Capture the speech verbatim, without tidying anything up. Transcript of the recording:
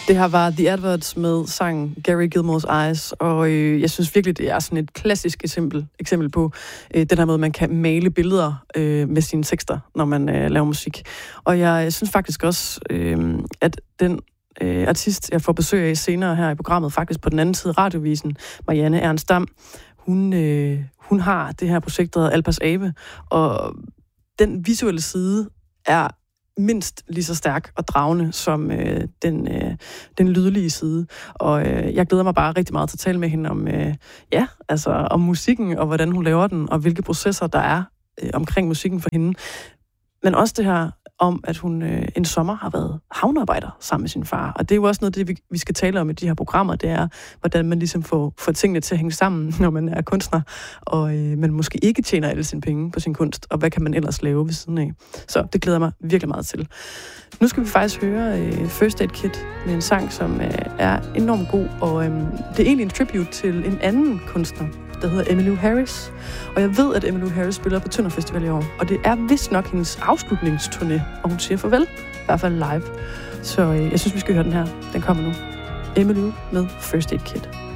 Det her var The Adverts med sangen Gary Gilmore's Eyes, og øh, jeg synes virkelig, det er sådan et klassisk eksempel, eksempel på øh, den her måde, man kan male billeder øh, med sine tekster, når man øh, laver musik. Og jeg synes faktisk også, øh, at den øh, artist, jeg får besøg af senere her i programmet, faktisk på den anden side radiovisen, Marianne Ernst Dam, hun, øh, hun har det her projekt, der hedder Alpas Abe, og den visuelle side er mindst lige så stærk og dragende som øh, den, øh, den lydlige side. Og øh, jeg glæder mig bare rigtig meget til at tale med hende om, øh, ja, altså, om musikken, og hvordan hun laver den, og hvilke processer der er øh, omkring musikken for hende. Men også det her om, at hun øh, en sommer har været havnearbejder sammen med sin far. Og det er jo også noget, det vi, vi skal tale om i de her programmer, det er, hvordan man ligesom får, får tingene til at hænge sammen, når man er kunstner, og øh, man måske ikke tjener alle sine penge på sin kunst, og hvad kan man ellers lave ved siden af. Så det glæder mig virkelig meget til. Nu skal vi faktisk høre øh, First Aid Kit med en sang, som øh, er enormt god, og øh, det er egentlig en tribute til en anden kunstner, der hedder Emmylou Harris. Og jeg ved, at Emmylou Harris spiller på Tønder Festival i år, og det er vist nok hendes afslutningsturné, og hun siger farvel, i hvert fald live. Så øh, jeg synes, vi skal høre den her. Den kommer nu. Emmylou med First Aid Kit.